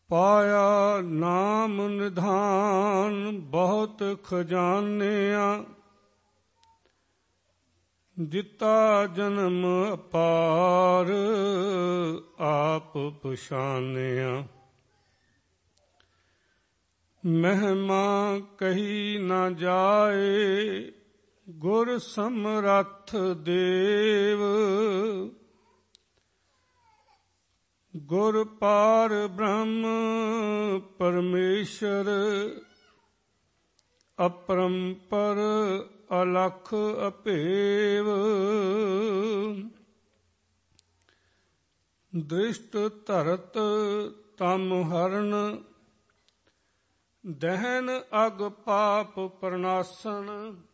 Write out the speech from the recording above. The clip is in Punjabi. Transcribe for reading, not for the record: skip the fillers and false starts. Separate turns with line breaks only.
ਪਾਇਆ ਨਾਮ ਨਿਧਾਨ ਬਹੁਤ ਖਜ਼ਾਨਿਆਂ, ਦਿੱਤਾ ਜਨਮ ਅਪਾਰ ਆਪ ਪਛਾਨਿਆ। ਮਹਿਮਾ ਕਹੀ ਨਾ ਜਾਏ ਗੁਰ ਸਮਰੱਥ ਦੇਵ, ਗੁਰ ਪਾਰ ਬ੍ਰਹਮ ਪਰਮੇਸ਼ਰ, ਅਪਰੰਪਰ ਅਲਖ ਅਭੇਵ। ਦ੍ਰਿਸ਼ਟ ਧਰਤ ਤਮ ਹਰਨ, ਦਹਿਨ ਅਗ ਪਾਪ ਪ੍ਰਨਾਸਨ,